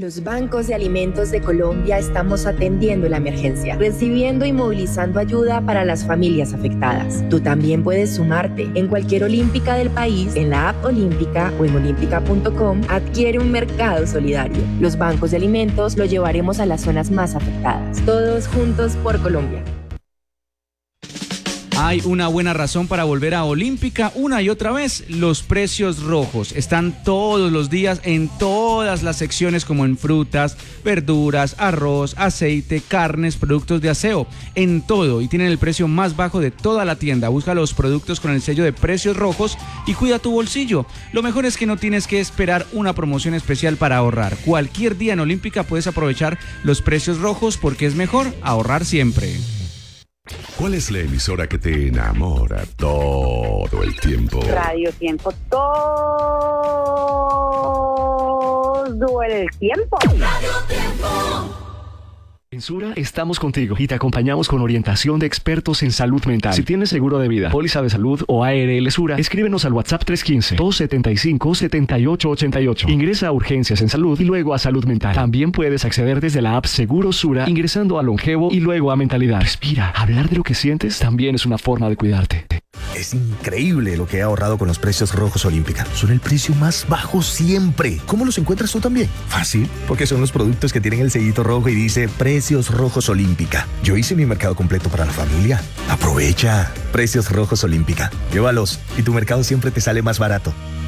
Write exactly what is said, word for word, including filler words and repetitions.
Los bancos de alimentos de Colombia estamos atendiendo la emergencia, recibiendo y movilizando ayuda para las familias afectadas. Tú también puedes sumarte. En cualquier olímpica del país, en la app Olímpica o en olímpica punto com, adquiere un mercado solidario. Los bancos de alimentos lo llevaremos a las zonas más afectadas. Todos juntos por Colombia. Hay una buena razón para volver a Olímpica una y otra vez. Los precios rojos están todos los días en todas las secciones, como en frutas, verduras, arroz, aceite, carnes, productos de aseo, en todo, y tienen el precio más bajo de toda la tienda. Busca los productos con el sello de precios rojos y cuida tu bolsillo. Lo mejor es que no tienes que esperar una promoción especial para ahorrar. Cualquier día en Olímpica puedes aprovechar los precios rojos, porque es mejor ahorrar siempre. ¿Cuál es la emisora que te enamora todo el tiempo? Radio Tiempo, todo el tiempo. Radio Tiempo. En Sura estamos contigo y te acompañamos con orientación de expertos en salud mental. Si tienes seguro de vida, póliza de salud o A R L Sura, escríbenos al WhatsApp tres uno cinco, dos siete cinco, siete ocho ocho ocho. Ingresa a Urgencias en Salud y luego a Salud Mental. También puedes acceder desde la app Seguro Sura, ingresando a Longevo y luego a Mentalidad. Respira. Hablar de lo que sientes también es una forma de cuidarte. Es increíble lo que he ahorrado con los precios rojos Olímpica. Son el precio más bajo siempre. ¿Cómo los encuentras tú también? Fácil, porque son los productos que tienen el sellito rojo y dice Precios Rojos Olímpica. Yo hice mi mercado completo para la familia. Aprovecha. Precios Rojos Olímpica. Llévalos y tu mercado siempre te sale más barato.